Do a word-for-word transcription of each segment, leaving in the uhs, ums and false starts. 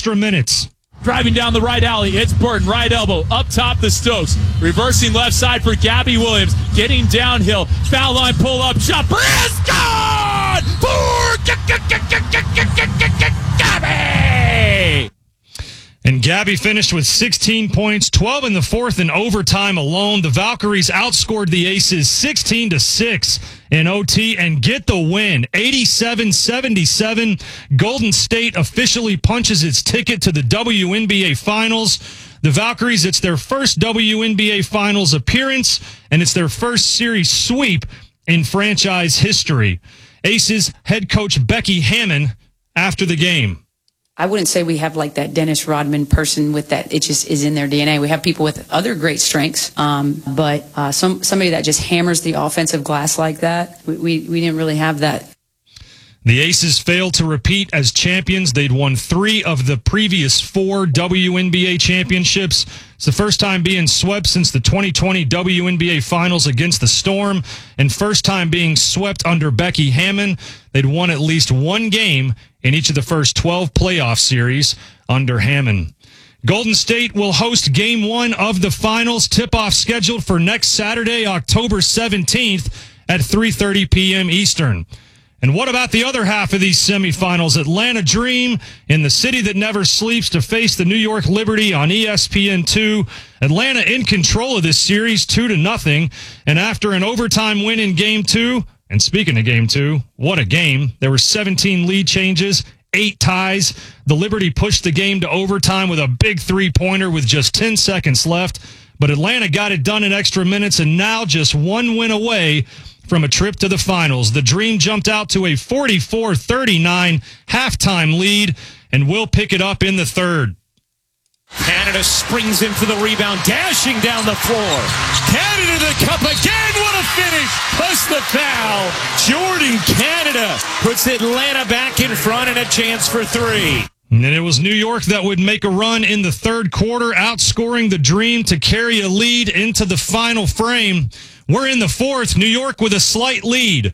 extra minutes. Driving down the right alley, it's Burton, right elbow, up top the Stokes. Reversing left side for Gabby Williams. Getting downhill, foul line pull-up, shot, is good! For Gabby! And Gabby finished with sixteen points, twelve in the fourth in overtime alone. The Valkyries outscored the Aces sixteen to six in O T and get the win, eighty-seven seventy-seven. Golden State officially punches its ticket to the W N B A Finals. The Valkyries, it's their first W N B A Finals appearance, and it's their first series sweep in franchise history. Aces head coach Becky Hammon after the game. I wouldn't say we have like that Dennis Rodman person with that. It just is in their D N A. We have people with other great strengths, um, but uh, some somebody that just hammers the offensive glass like that. We, we we didn't really have that. The Aces failed to repeat as champions. They'd won three of the previous four W N B A championships. It's the first time being swept since the twenty twenty W N B A Finals against the Storm, and first time being swept under Becky Hammon. They'd won at least one game in each of the first twelve playoff series under Hammon. Golden State will host game one of the finals. Tip-off scheduled for next Saturday, October seventeenth at three thirty p.m. Eastern. And what about the other half of these semifinals? Atlanta Dream in the city that never sleeps to face the New York Liberty on E S P N two. Atlanta in control of this series, two to nothing. And after an overtime win in game two, and speaking of game two, what a game. There were seventeen lead changes, eight ties. The Liberty pushed the game to overtime with a big three-pointer with just ten seconds left. But Atlanta got it done in extra minutes and now just one win away from a trip to the finals. The Dream jumped out to a forty-four thirty-nine halftime lead and will pick it up in the third. Canada springs in for the rebound, dashing down the floor. Canada to the cup again. What a finish. Plus the foul. Jordan Canada puts Atlanta back in front and a chance for three. And then it was New York that would make a run in the third quarter, outscoring the Dream to carry a lead into the final frame. We're in the fourth. New York with a slight lead.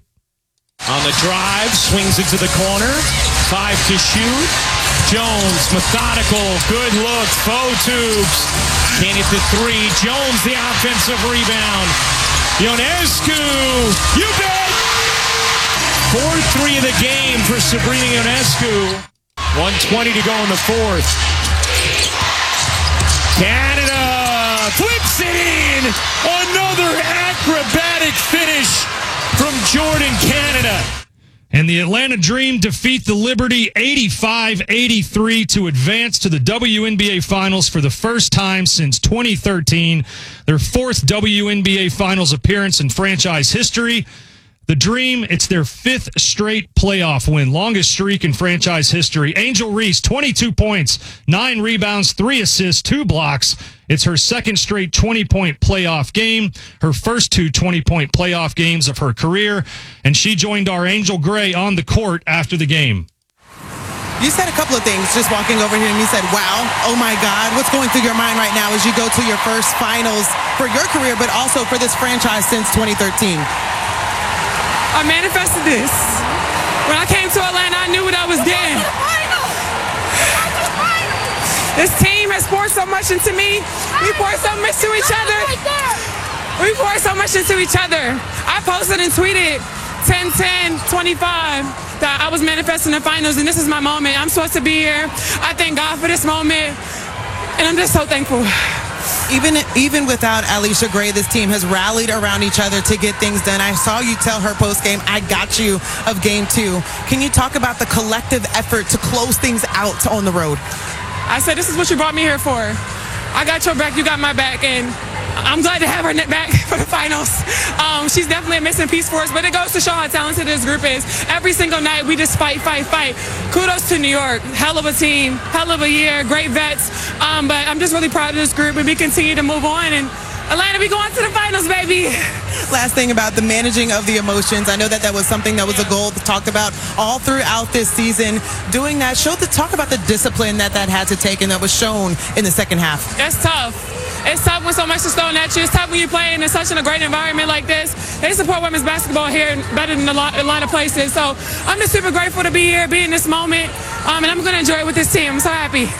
On the drive, swings into the corner. Five to shoot. Jones, methodical, good look, faux tubes. Can't hit the three. Jones, the offensive rebound. Ionescu, you bet! four three of the game for Sabrina Ionescu. one twenty to go in the fourth. Canada flips it in. Another acrobatic finish from Jordan Canada. And the Atlanta Dream defeat the Liberty eighty-five eighty-three to advance to the W N B A Finals for the first time since twenty thirteen. Their fourth W N B A Finals appearance in franchise history. The Dream, it's their fifth straight playoff win, longest streak in franchise history. Angel Reese, twenty-two points, nine rebounds, three assists, two blocks. It's her second straight twenty-point playoff game, her first two twenty-point playoff games of her career, and she joined our Angel Gray on the court after the game. You said a couple of things just walking over here, and you said, wow, oh my God. What's going through your mind right now as you go to your first finals for your career, but also for this franchise since twenty thirteen? I manifested this. When I came to Atlanta, I knew what I was getting. This team has poured so much into me. We pour so much to each other. We pour so much into each other. I posted and tweeted ten ten twenty-five that I was manifesting the finals, and this is my moment. I'm supposed to be here. I thank God for this moment, and I'm just so thankful. Even even without Allisha Gray, this team has rallied around each other to get things done. I saw you tell her post-game, I got you, of game two. Can you talk about the collective effort to close things out on the road? I said, this is what you brought me here for. I got your back, you got my back, and I'm glad to have her back for the finals. Um, she's definitely a missing piece for us, but it goes to show how talented this group is. Every single night, we just fight, fight, fight. Kudos to New York. Hell of a team, hell of a year, great vets. Um, but I'm just really proud of this group, and we continue to move on. And Atlanta, we going to the finals, baby. Last thing about the managing of the emotions. I know that that was something that was a goal talked about all throughout this season. Doing that, show the talk about the discipline that that had to take and that was shown in the second half. That's tough. It's tough when so much is thrown at you. It's tough when you're playing in such a great environment like this. They support women's basketball here better than a lot, a lot of places. So I'm just super grateful to be here, be in this moment, um, and I'm going to enjoy it with this team. I'm so happy.